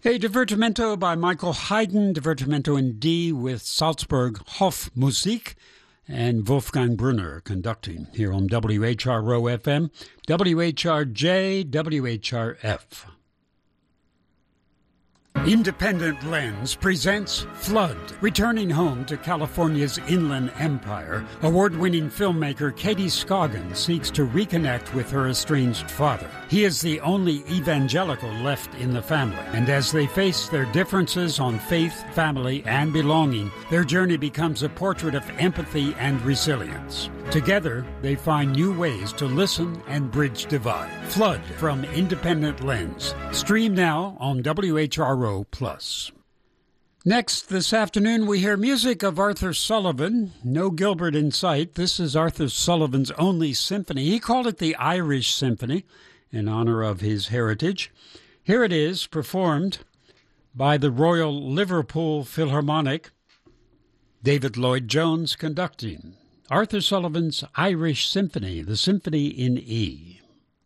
A Divertimento by Michael Haydn, Divertimento in D with Salzburg Hofmusik, and Wolfgang Brunner conducting here on WHRO FM, WHRJ, WHRF. Independent Lens presents Flood. Returning home to California's Inland Empire, award-winning filmmaker Katie Scoggin seeks to reconnect with her estranged father. He is the only evangelical left in the family, and as they face their differences on faith, family, and belonging, their journey becomes a portrait of empathy and resilience. Together, they find new ways to listen and bridge divide. Flood from Independent Lens. Stream now on WHRO+. Next, this afternoon, we hear music of Arthur Sullivan. No Gilbert in sight. This is Arthur Sullivan's only symphony. He called it the Irish Symphony in honor of his heritage. Here it is, performed by the Royal Liverpool Philharmonic. David Lloyd-Jones conducting. Arthur Sullivan's Irish Symphony, the Symphony in E.